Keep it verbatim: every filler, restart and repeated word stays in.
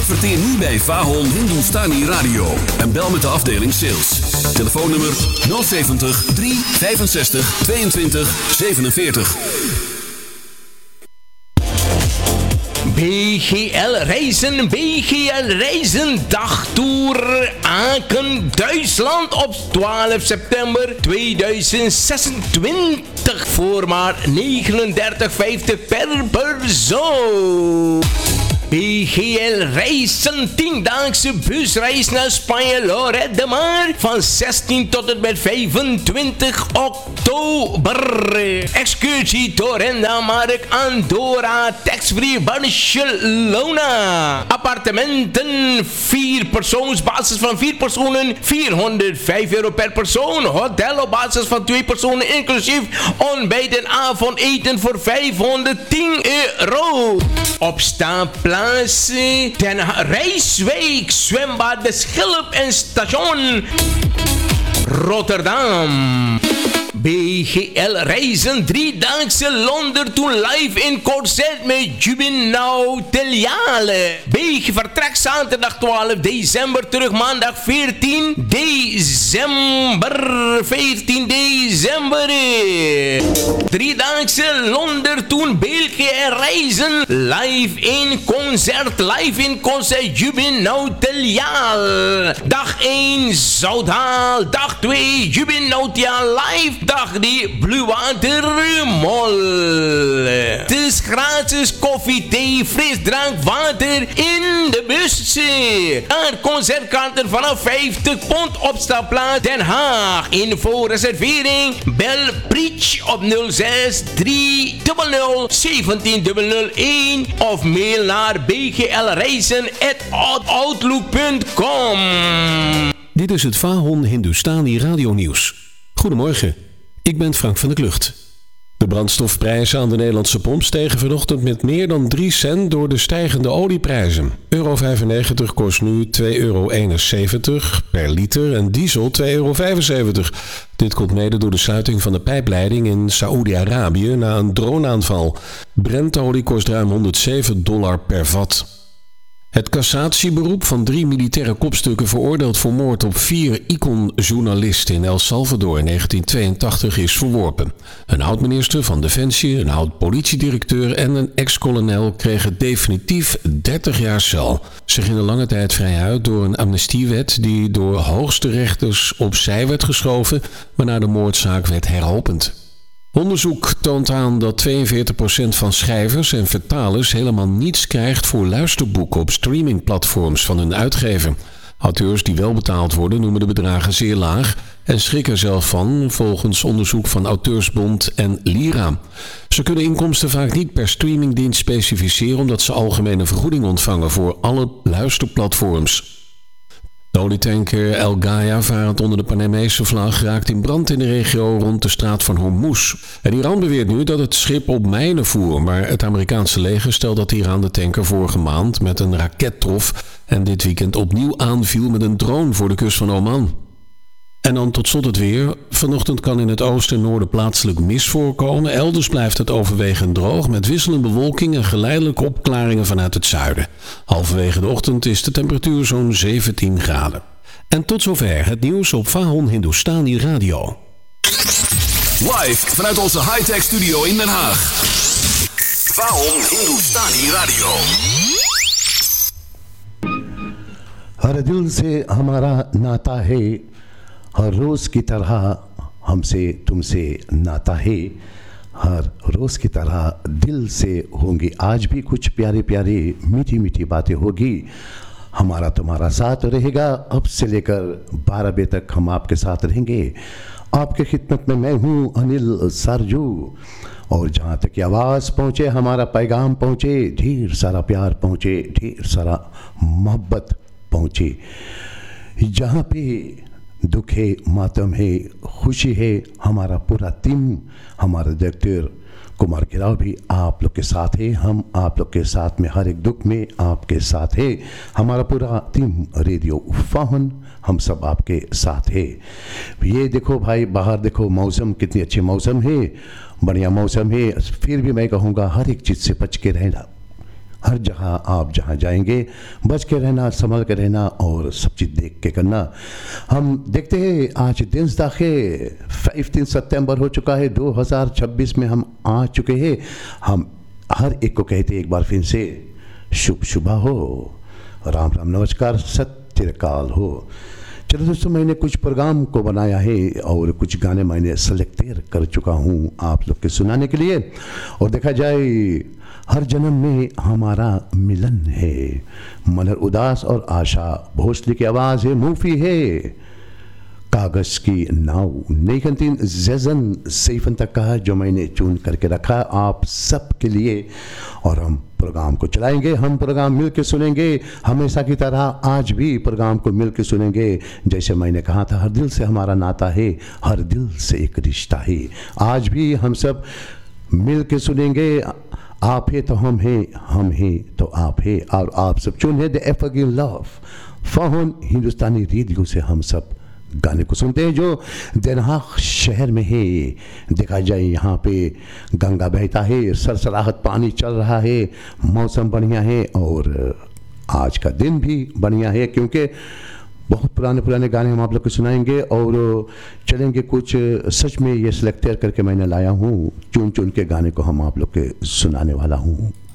Adverteer nu bij Vahon Hindustani Radio en bel met de afdeling sales. Telefoonnummer nul zeventig, drie vijfenzestig, tweeëntwintig, zevenenveertig. B G L Reizen, B G L Reizen, dagtoer Aken, Duitsland op twaalf september tweeduizend zesentwintig voor maar negenendertig vijftig per persoon. B G L Reizen, tiendaagse busreis naar Spanje, Lloret de Mar, van zestien tot en met vijfentwintig oktober. Excursie Torrenda, Mark, Andorra, tax-free Barcelona. Appartementen, vier persoons, basis van vier personen, vierhonderdvijf euro per persoon. Hotel op basis van twee personen, inclusief ontbijt en avondeten voor vijfhonderdtien euro. Opstaanplaats Den Rijswijk, zwembad De Schilp en station Rotterdam. B G L Reizen, driedaagse Londertour live in concert met Jubinau Teliale. B G vertrek zaterdag twaalf december, terug maandag veertien december. veertien december. Driedaagse Londertour B G L Reizen, live in concert, live in concert Jubinau Teliale. Dag één Zouthaal, dag twee Jubinau Teliale live. Dag die Bluewater Mall. Het is gratis koffie, thee, frisdrank, water in de bus. Daar concertkaarten vanaf vijftig pond, opstapplaats Den Haag. Info reservering bel Preach op nul zes drie nul nul zeventien nul nul één of mail naar b g l reizen at outlook punt com. Dit is het Vahon Hindustani Radio Nieuws. Goedemorgen. Ik ben Frank van der Klucht. De brandstofprijzen aan de Nederlandse pomp stegen vanochtend met meer dan drie cent door de stijgende olieprijzen. Euro vijfennegentig kost nu twee euro eenenzeventig per liter en diesel twee euro vijfenzeventig. Dit komt mede door de sluiting van de pijpleiding in Saoedi-Arabië na een droneaanval. Brentolie kost ruim honderdzeven dollar per vat. Het cassatieberoep van drie militaire kopstukken veroordeeld voor moord op vier Icon-journalisten in El Salvador in negentien tweeëntachtig is verworpen. Een oud-minister van Defensie, een oud-politiedirecteur en een ex-kolonel kregen definitief dertig jaar cel. Ze gingen lange tijd vrij uit door een amnestiewet die door hoogste rechters opzij werd geschoven, waarna de moordzaak werd heropend. Onderzoek toont aan dat tweeënveertig procent van schrijvers en vertalers helemaal niets krijgt voor luisterboeken op streamingplatforms van hun uitgever. Auteurs die wel betaald worden noemen de bedragen zeer laag en schrikken er zelf van, volgens onderzoek van Auteursbond en Lira. Ze kunnen inkomsten vaak niet per streamingdienst specificeren omdat ze algemene vergoeding ontvangen voor alle luisterplatforms. De olietanker El Gaia, varend onder de Panamese vlag, raakt in brand in de regio rond de straat van Hormuz. En Iran beweert nu dat het schip op mijnen voer, maar het Amerikaanse leger stelt dat Iran de tanker vorige maand met een raket trof en dit weekend opnieuw aanviel met een drone voor de kust van Oman. En dan tot slot het weer. Vanochtend kan in het oosten en noorden plaatselijk mist voorkomen. Elders blijft het overwegend droog met wisselende bewolking en geleidelijke opklaringen vanuit het zuiden. Halverwege de ochtend is de temperatuur zo'n zeventien graden. En tot zover het nieuws op Vahon Hindustani Radio. Live vanuit onze high-tech studio in Den Haag. Vahon Hindustani Radio. हर दिल से हमारा नाता है, हर रोज़ की तरह हमसे तुमसे नाता है, हर रोज़ की तरह दिल से होंगी आज भी कुछ प्यारे प्यारे मीठी मीठी बातें होगी. हमारा तुम्हारा साथ रहेगा अब से लेकर बारह बजे तक हम आपके साथ रहेंगे. आपके खिदमत में मैं हूँ अनिल सरजू. और जहाँ तक आवाज़ पहुँचे, हमारा पैगाम पहुँचे, ढेर सारा प्यार पहुँचे, ढेर सारा मोहब्बत पहुँचे. जहाँ पे दुख है, मातम है, खुशी है, हमारा पूरा टीम, हमारा डायरेक्टर कुमार गिराव भी आप लोग के साथ है. हम आप लोग के साथ में हर एक दुख में आपके साथ है. हमारा पूरा टीम रेडियो फाहन हम सब आपके साथ है. ये देखो भाई, बाहर देखो मौसम, कितनी अच्छी मौसम है, बढ़िया मौसम है. फिर भी मैं कहूँगा हर एक चीज़ से बच के रहना, हर जगह आप जहाँ जाएंगे बच के रहना, संभल के रहना और सब चीज़ देख के करना। हम देखते हैं आज दिन दाखे फिफ्टीन सितंबर हो चुका है, दो हज़ार छब्बीस में हम आ चुके हैं। हम हर एक को कहते हैं एक बार फिर से शुभ शुभ हो, राम राम नमस्कार, सत चिरकाल हो। चलो दोस्तों, मैंने कुछ प्रोग्राम को बनाया है और कुछ गाने मैंने सेलेक्ट कर चुका हूँ आप लोग के सुनाने के लिए। और देखा जाए हर जन्म में हमारा मिलन है, मनहर उदास और आशा भोसले की आवाज़ है, मूफी है कागज़ की नाव, नेकंतीन जैजन सैफन तक का जो मैंने चुन करके रखा आप सब के लिए। और हम प्रोग्राम को चलाएंगे, हम प्रोग्राम मिल के सुनेंगे, हमेशा की तरह आज भी प्रोग्राम को मिल के सुनेंगे। जैसे मैंने कहा था, हर दिल से हमारा नाता है, हर दिल से एक रिश्ता है। आज भी हम सब मिल के सुनेंगे, आप है तो हम हैं, हम हैं तो आप है, और आप सब चुने द एवरग्रीन लव फाहोन हिंदुस्तानी रेडियो से हम सब गाने को सुनते हैं जो den Haag शहर में है। देखा जाए यहाँ पे गंगा बहता है, सरसराहट पानी चल रहा है, मौसम बढ़िया है और आज का दिन भी बढ़िया है, क्योंकि बहुत पुराने पुराने गाने हम आप लोग को सुनाएंगे और चलेंगे कुछ। सच में ये सिलेक्ट करके मैंने लाया हूँ, चुन चुन के गाने को हम आप लोग के सुनाने वाला हूँ।